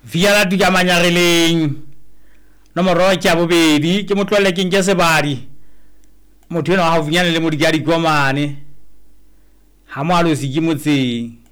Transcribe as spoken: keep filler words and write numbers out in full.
Viala tu ya manyageleng nomoro tša bobedi ke motlole ke nke sebadi motho eno ga go vinyana le mo di ka dikomane ha mo a lo se ke motseng